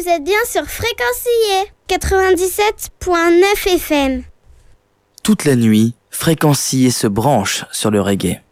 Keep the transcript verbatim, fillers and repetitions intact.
vous êtes bien sur Fréquencier quatre-vingt-dix-sept point neuf F M. Toute la nuit, Fréquencier se branche sur le reggae.